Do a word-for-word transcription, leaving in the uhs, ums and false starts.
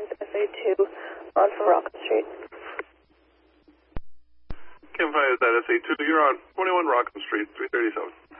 Lines S A two on for Rockland Street. Chem five is that S A two, you're on twenty-one Rockland Street, three thirty-seven.